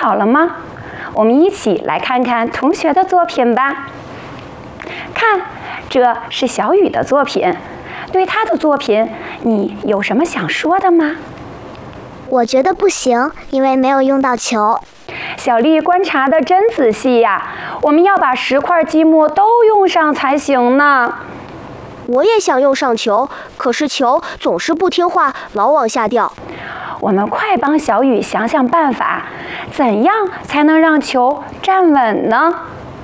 好了吗？我们一起来看看同学的作品吧。看，这是小雨的作品。对他的作品，你有什么想说的吗？ 我觉得不行，因为没有用到球。 小丽观察得真仔细呀，我们要把10块积木都用上才行呢。 我也想用上球，可是球总是不听话，老往下掉。 我们快帮小雨想想办法，怎样才能让球站稳呢？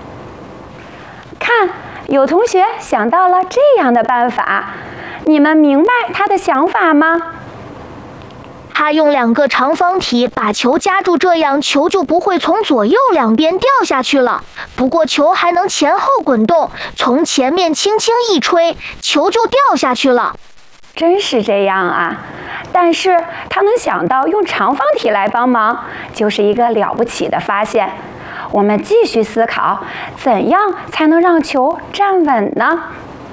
看，有同学想到了这样的办法，你们明白他的想法吗？ 他用2个长方体把球夹住，这样球就不会从左右两边掉下去了。不过球还能前后滚动，从前面轻轻一吹，球就掉下去了。 真是这样啊！但是他能想到用长方体来帮忙，就是一个了不起的发现。我们继续思考，怎样才能让球站稳呢？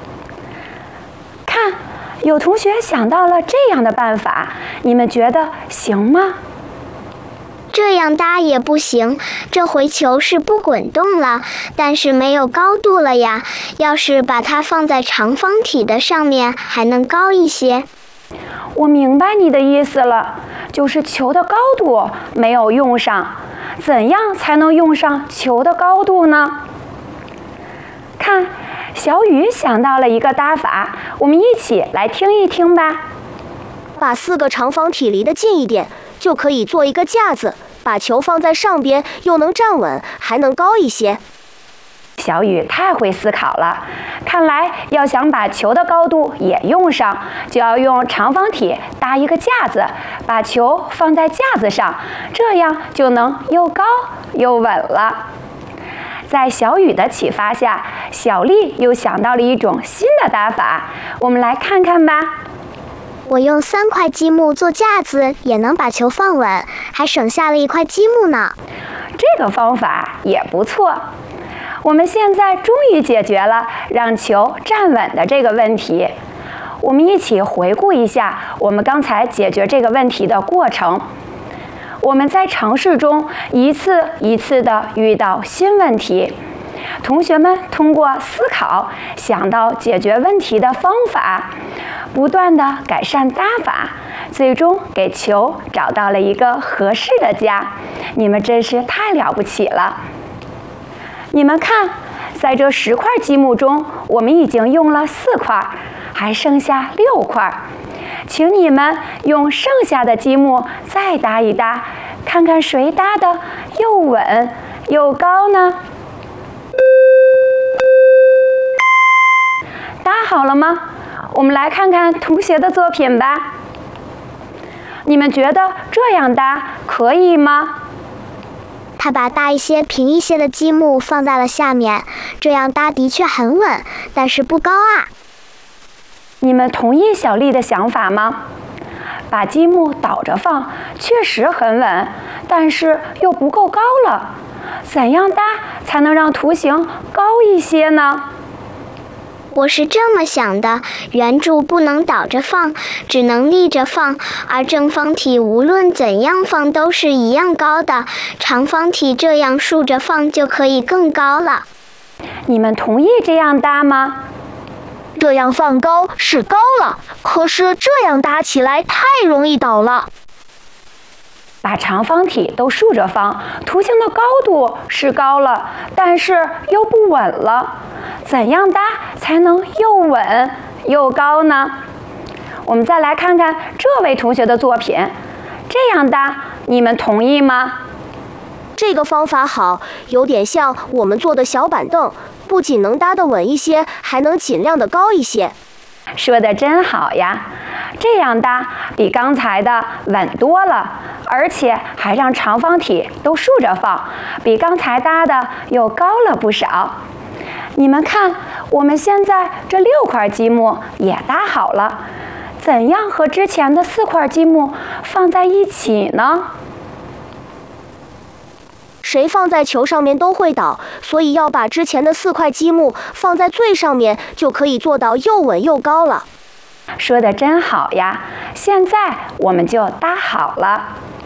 看，有同学想到了这样的办法，你们觉得行吗？ 这样搭也不行，这回球是不滚动了，但是没有高度了呀。要是把它放在长方体的上面，还能高一些。 我明白你的意思了，就是球的高度没有用上。怎样才能用上球的高度呢？看，小雨想到了一个搭法，我们一起来听一听吧。 把4个长方体离得近一点，就可以做一个架子，把球放在上边，又能站稳，还能高一些。 小雨太会思考了，看来要想把球的高度也用上，就要用长方体搭一个架子，把球放在架子上，这样就能又高又稳了。在小雨的启发下，小丽又想到了一种新的搭法，我们来看看吧。 我用3块积木做架子，也能把球放稳，还省下了1块积木呢。 这个方法也不错。我们现在终于解决了让球站稳的这个问题。我们一起回顾一下我们刚才解决这个问题的过程。我们在尝试中一次一次地遇到新问题，同学们通过思考想到解决问题的方法，不断地改善搭法，最终给球找到了一个合适的家。你们真是太了不起了！你们看，在这10块积木中，我们已经用了4块，还剩下6块。请你们用剩下的积木再搭一搭，看看谁搭的又稳又高呢？搭好了吗？我们来看看同学的作品吧。你们觉得这样搭可以吗？ 他把大一些、平一些的积木放在了下面，这样搭的确很稳，但是不高啊。 你们同意小丽的想法吗？把积木倒着放，确实很稳，但是又不够高了。怎样搭才能让图形高一些呢？ 我是这么想的，圆柱不能倒着放，只能立着放，而正方体无论怎样放都是一样高的，长方体这样竖着放就可以更高了。 你们同意这样搭吗？ 这样放高是高了，可是这样搭起来太容易倒了。 把长方体都竖着放，图形的高度是高了，但是又不稳了。怎样搭才能又稳又高呢？我们再来看看这位同学的作品，这样搭，你们同意吗？ 这个方法好，有点像我们做的小板凳，不仅能搭得稳一些，还能尽量的高一些。 说得真好呀！这样搭比刚才的稳多了，而且还让长方体都竖着放，比刚才搭的又高了不少。你们看，我们现在这6块积木也搭好了，怎样和之前的4块积木放在一起呢？ 谁放在球上面都会倒，所以要把之前的4块积木放在最上面，就可以做到又稳又高了。 说得真好呀！现在我们就搭好了。